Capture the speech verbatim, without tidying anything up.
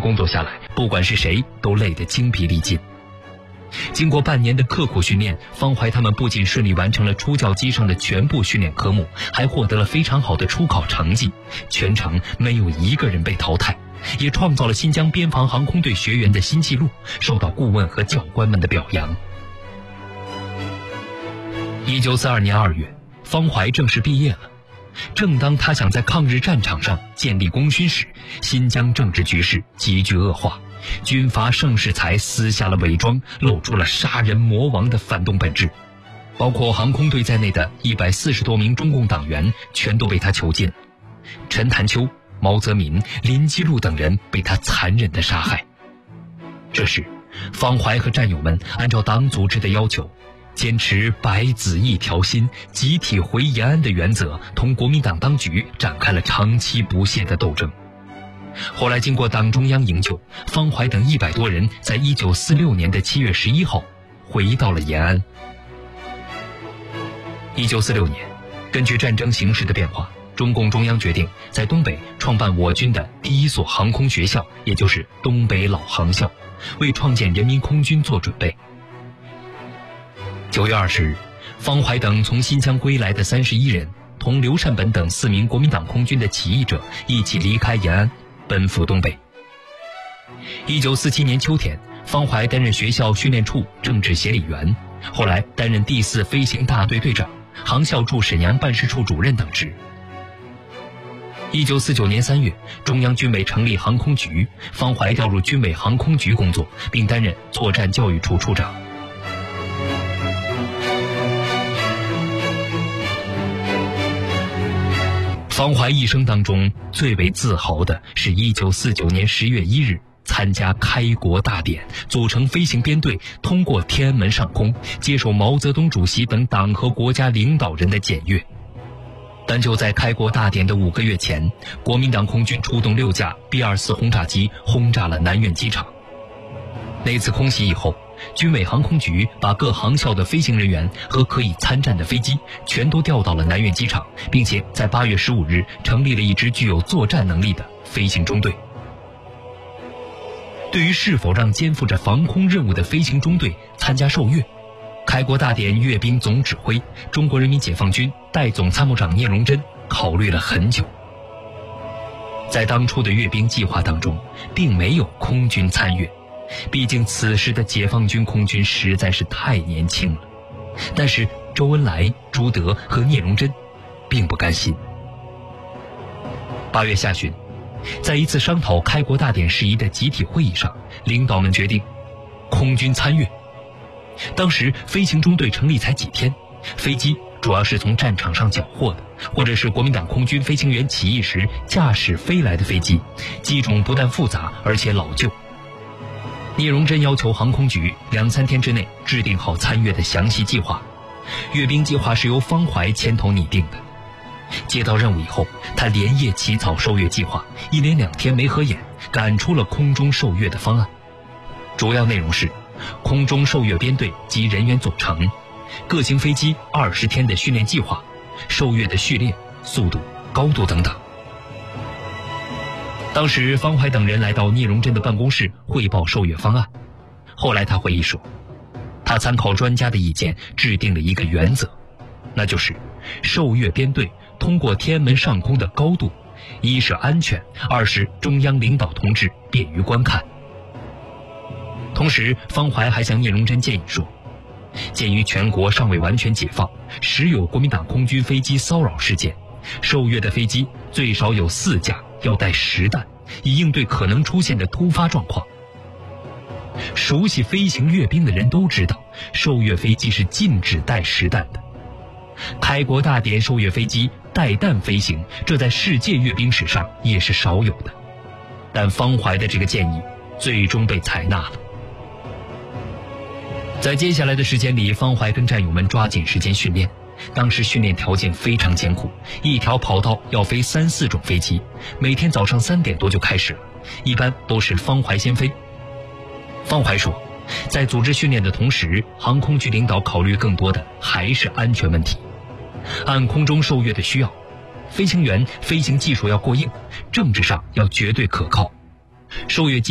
工作下来，不管是谁都累得精疲力尽。经过半年的刻苦训练，方怀他们不仅顺利完成了出教机上的全部训练科目，还获得了非常好的出考成绩，全程没有一个人被淘汰，也创造了新疆边防航空队学员的新纪录，受到顾问和教官们的表扬。一九四二年二月，方怀正式毕业了。正当他想在抗日战场上建立功勋时，新疆政治局势急剧恶化，军阀盛世才撕下了伪装，露出了杀人魔王的反动本质。包括航空队在内的一百四十多名中共党员全都被他囚禁，陈潭秋、毛泽民、林基路等人被他残忍地杀害。这时，方怀和战友们按照党组织的要求，坚持白纸一条心，集体回延安的原则，同国民党当局展开了长期不懈的斗争。后来经过党中央营救，方怀等一百多人在一九四六年的七月十一号回到了延安。一九四六年，根据战争形势的变化，中共中央决定在东北创办我军的第一所航空学校，也就是东北老航校，为创建人民空军做准备。九月二十日，方怀等从新疆归来的三十一人，同刘善本等四名国民党空军的起义者一起离开延安，奔赴东北。一九四七年秋天，方怀担任学校训练处政治协理员，后来担任第四飞行大队队长、航校驻沈阳办事处主任等职。一九四九年三月，中央军委成立航空局，方怀调入军委航空局工作，并担任作战教育处处长。方怀一生当中最为自豪的是一九四九年十月一日参加开国大典，组成飞行编队，通过天安门上空，接受毛泽东主席等党和国家领导人的检阅。但就在开国大典的五个月前，国民党空军出动六架 B 二四 轰炸机轰炸了南苑机场。那次空袭以后，军委航空局把各航校的飞行人员和可以参战的飞机全都调到了南苑机场，并且在八月十五日成立了一支具有作战能力的飞行中队。对于是否让肩负着防空任务的飞行中队参加受阅，开国大典阅兵总指挥、中国人民解放军代总参谋长聂荣臻考虑了很久。在当初的阅兵计划当中，并没有空军参阅，毕竟此时的解放军空军实在是太年轻了。但是周恩来、朱德和聂荣臻并不甘心。八月下旬，在一次商讨开国大典事宜的集体会议上，领导们决定空军参阅。当时飞行中队成立才几天，飞机主要是从战场上缴获的，或者是国民党空军飞行员起义时驾驶飞来的飞机，机种不但复杂，而且老旧。聂荣臻要求航空局两三天之内制定好参阅的详细计划。阅兵计划是由方怀牵头拟定的。接到任务以后，他连夜起草受阅计划，一连两天没合眼，赶出了空中受阅的方案。主要内容是空中受阅编队及人员组成，各型飞机二十天的训练计划，受阅的序列、速度、高度等等。当时方怀等人来到聂荣臻的办公室汇报受阅方案。后来他回忆说，他参考专家的意见，制定了一个原则，那就是受阅编队通过天安门上空的高度，一是安全，二是中央领导同志便于观看。同时方怀还向聂荣臻建议说，鉴于全国尚未完全解放，时有国民党空军飞机骚扰事件，受阅的飞机最少有四架，要带实弹，以应对可能出现的突发状况。熟悉飞行阅兵的人都知道，受阅飞机是禁止带实弹的。开国大典受阅飞机带弹飞行，这在世界阅兵史上也是少有的。但方怀的这个建议最终被采纳了。在接下来的时间里，方怀跟战友们抓紧时间训练。当时训练条件非常艰苦，一条跑道要飞三四种飞机，每天早上三点多就开始了，一般都是方怀先飞。方怀说，在组织训练的同时，航空局领导考虑更多的还是安全问题。按空中受阅的需要，飞行员飞行技术要过硬，政治上要绝对可靠。受阅